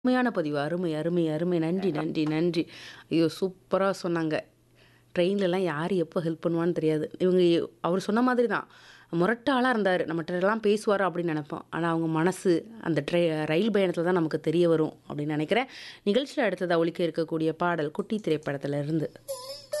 அருமையான பதிவு. அருமை, அருமை, அருமை. நன்றி, நன்றி, நன்றி. ஐயோ! சூப்பரா சொன்னாங்க. ட்ரெயின்லலாம் யார் எப்போ ஹெல்ப் பண்ணுவான்னு தெரியாது. இவங்க அவர் சொன்ன மாதிரி தான். முரட்டு ஆளா இருந்தாரு. நம்மட்டலாம் பேசுவாரா அப்படின்னு நெனைப்போம். ஆனா அவங்க மனசு அந்த ரயில் பயணத்தில தான் நமக்கு தெரிய வரும் அப்படின்னு நெனைக்கிறேன். நிகழ்ச்சியில அடுத்ததா ஒலிக்க இருக்கக்கூடிய பாடல் குட்டி திரைப்படத்தில இருந்து.